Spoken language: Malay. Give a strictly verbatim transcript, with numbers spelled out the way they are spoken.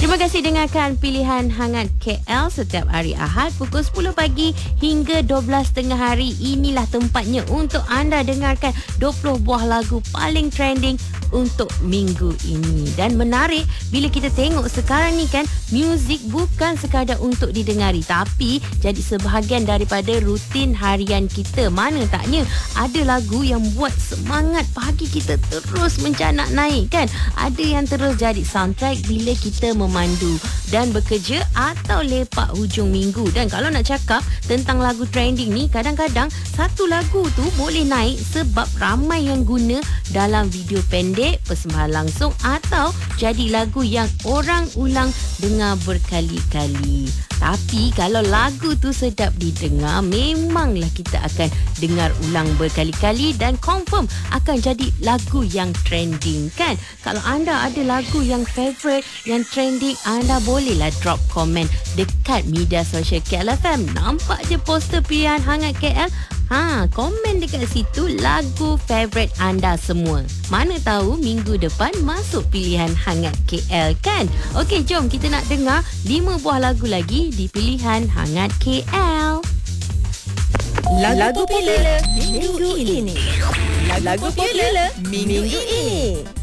Terima kasih dengarkan Pilihan Hangat K L setiap hari Ahad pukul sepuluh pagi hingga dua belas tengah hari. Inilah tempatnya untuk anda dengarkan dua puluh buah lagu paling trending untuk minggu ini. Dan menarik bila kita tengok sekarang ni kan, muzik bukan sekadar untuk didengari tapi jadi sebahagian daripada rutin harian kita. Mana taknya ada lagu yang buat semangat pagi kita terus mencanak naik kan. Ada yang terus jadi soundtrack bila kita memandu dan bekerja atau lepak hujung minggu. Dan kalau nak cakap tentang lagu trending ni, kadang-kadang satu lagu tu boleh naik sebab ramai yang guna dalam video pendek, persembahan langsung atau jadi lagu yang orang ulang dengar berkali-kali. Tapi kalau lagu tu sedap didengar, memanglah kita akan dengar ulang berkali-kali dan confirm akan jadi lagu yang trending kan. Kalau anda ada lagu yang favourite, yang trending, anda bolehlah drop komen dekat media sosial K L F M. Nampak je poster Pilihan Hangat K L? Ha, komen dekat situ lagu favourite anda semua. Mana tahu minggu depan masuk Pilihan Hangat K L kan? Okey, jom kita nak dengar lima buah lagu lagi di Pilihan Hangat K L. Lagu, lagu popular minggu ini. Lagu popular minggu ini.